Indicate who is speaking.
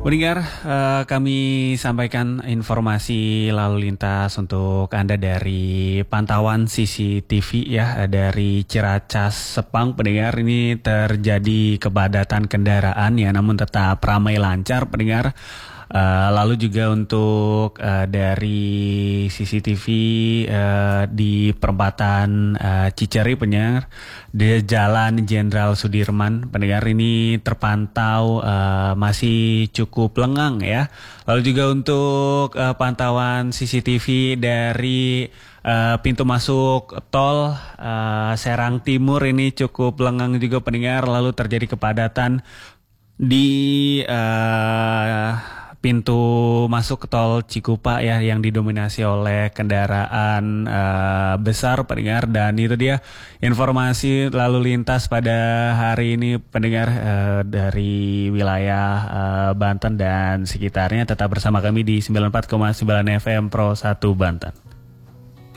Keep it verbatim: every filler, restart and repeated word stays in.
Speaker 1: Pendengar, eh, kami sampaikan informasi lalu lintas untuk Anda dari pantauan C C T V ya, dari Ciracas Sepang. Pendengar, ini terjadi kepadatan kendaraan ya, namun tetap ramai lancar pendengar. Uh, lalu juga untuk uh, dari C C T V uh, di perempatan uh, Ciceri pendengar, di Jalan Jenderal Sudirman pendengar, ini terpantau uh, masih cukup lengang ya. Lalu juga untuk uh, pantauan C C T V dari uh, pintu masuk tol uh, Serang Timur ini cukup lengang juga pendengar. Lalu terjadi kepadatan di uh, pintu masuk tol Cikupa ya, yang didominasi oleh kendaraan uh, besar pendengar. Dan itu dia informasi lalu lintas pada hari ini pendengar uh, dari wilayah uh, Banten dan sekitarnya. Tetap bersama kami di sembilan puluh empat koma sembilan F M Pro satu Banten.